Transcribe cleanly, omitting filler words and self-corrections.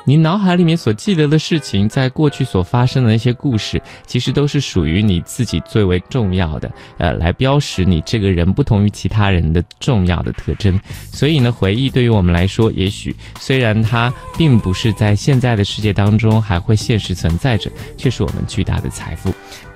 你脑海里面所记得的事情，在过去所发生的那些故事，其实都是属于你自己最为重要的，来标识你这个人不同于其他人的重要的特征。所以呢，回忆对于我们来说，也许虽然它并不是在现在的世界当中还会现实存在着，却是我们巨大的财富。